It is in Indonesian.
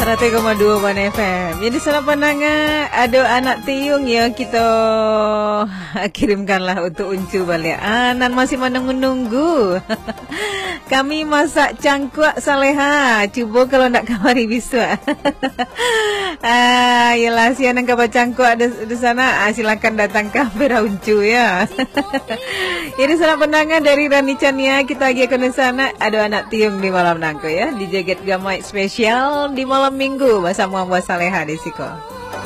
103,2 Ban FM. Jadi salah pandangan ada anak tiung ya kita kirimkanlah untuk Uncu balik. Nan masih menunggu. Kami masak cangkuak Saleha. Cuba kalau nak kamari bisa. Yalah si anak kabar cangkuak di sana. Silakan datang ke Vera Uncu ya. Ini salah pandangan dari Rani Chania. Kita lagi akan di sana. Ada anak tiung di malam nangko ya. Di Jaget Gamai spesial di malam minggu bersama Mbak Saleha di Siko.